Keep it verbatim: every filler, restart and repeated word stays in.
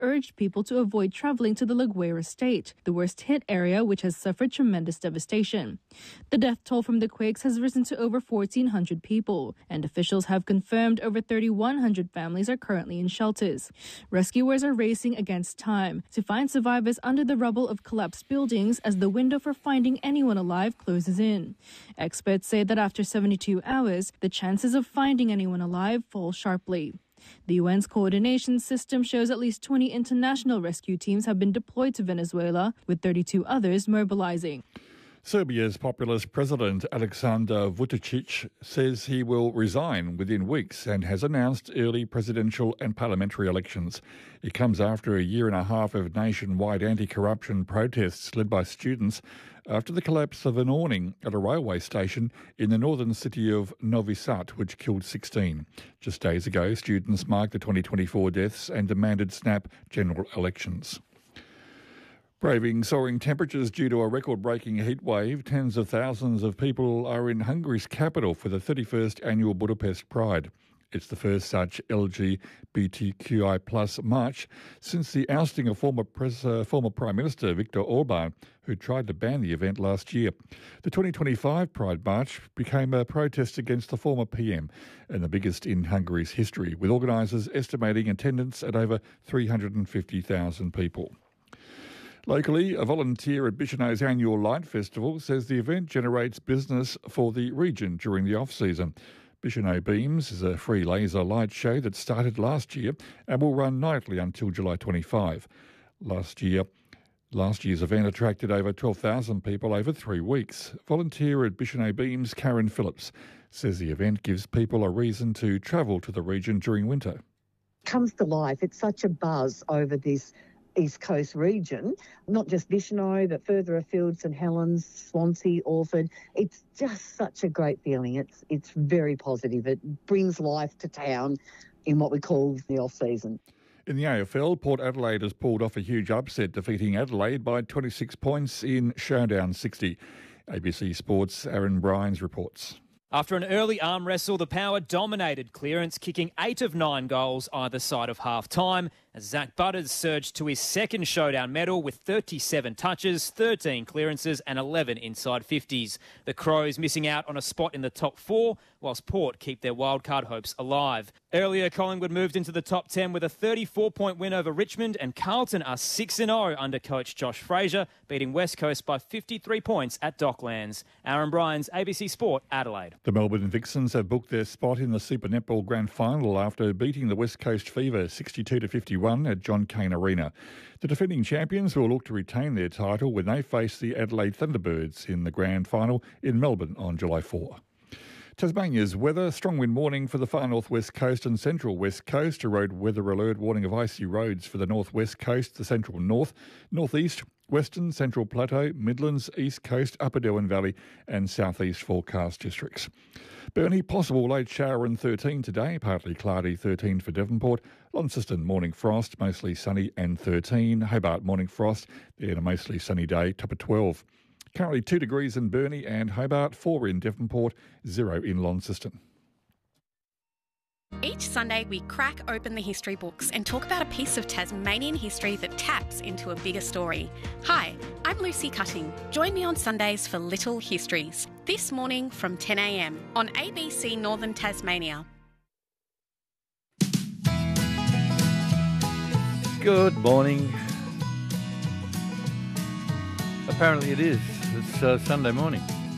urged people to avoid travelling to the La Guaira state, the worst-hit area which has suffered tremendous devastation. The death toll from the quakes has risen to over fourteen hundred people, and officials have confirmed over thirty-one hundred families are currently in shelters. Rescuers are racing against time to find survivors under the rubble of collapsed buildings as the window for finding anyone alive closes in. Experts say that after seventy-two hours, the chances of finding anyone alive fall sharply. The U N's coordination system shows at least twenty international rescue teams have been deployed to Venezuela, with thirty-two others mobilizing. Serbia's populist president Aleksandar Vučić says he will resign within weeks and has announced early presidential and parliamentary elections. It comes after a year and a half of nationwide anti-corruption protests led by students after the collapse of an awning at a railway station in the northern city of Novi Sad, which killed sixteen. Just days ago, students marked the twenty twenty-four deaths and demanded snap general elections. Braving soaring temperatures due to a record-breaking heat wave, tens of thousands of people are in Hungary's capital for the thirty-first annual Budapest Pride. It's the first such L G B T Q I plus march since the ousting of former, pres- uh, former Prime Minister Viktor Orban, who tried to ban the event last year. The twenty twenty-five Pride March became a protest against the former P M and the biggest in Hungary's history, with organisers estimating attendance at over three hundred fifty thousand people. Locally, a volunteer at Bichoneux's annual Light Festival says the event generates business for the region during the off-season. Bichoneux Beams is a free laser light show that started last year and will run nightly until July twenty-fifth. Last year, last year's event attracted over twelve thousand people over three weeks. Volunteer at Bichoneux Beams, Karen Phillips, says the event gives people a reason to travel to the region during winter. Comes to life. It's such a buzz over this East Coast region, not just Bichoneux, but further afield, St Helens, Swansea, Orford. It's just such a great feeling. It's it's very positive. It brings life to town in what we call the off-season. In the A F L, Port Adelaide has pulled off a huge upset, defeating Adelaide by twenty-six points in Showdown sixty. A B C Sports' Aaron Bryans reports. After an early arm wrestle, the Power dominated clearance, kicking eight of nine goals either side of half-time, as Zach Butters surged to his second showdown medal with thirty-seven touches, thirteen clearances and eleven inside fifties. The Crows missing out on a spot in the top four, whilst Port keep their wildcard hopes alive. Earlier, Collingwood moved into the top ten with a thirty-four point win over Richmond, and Carlton are six and oh under coach Josh Fraser, beating West Coast by fifty-three points at Docklands. Aaron Bryans, A B C Sport, Adelaide. The Melbourne Vixens have booked their spot in the Super Netball Grand Final after beating the West Coast Fever sixty-two to fifty-one at John Cain Arena. The defending champions will look to retain their title when they face the Adelaide Thunderbirds in the Grand Final in Melbourne on July fourth. Tasmania's weather, strong wind warning for the far northwest coast and central west coast, a road weather alert warning of icy roads for the northwest coast, the central north, northeast, western, central plateau, Midlands, east coast, upper Darwin Valley and southeast forecast districts. Burnie, possible late shower and thirteen today, partly cloudy thirteen for Devonport. Launceston, morning frost, mostly sunny and thirteen. Hobart, morning frost, then a mostly sunny day, top of twelve. Currently two degrees in Burnie and Hobart, four in Devonport, zero in Launceston. Each Sunday, we crack open the history books and talk about a piece of Tasmanian history that taps into a bigger story. Hi, I'm Lucy Cutting. Join me on Sundays for Little Histories. This morning from ten a m on A B C Northern Tasmania. Good morning. Apparently it is. It's uh, Sunday morning.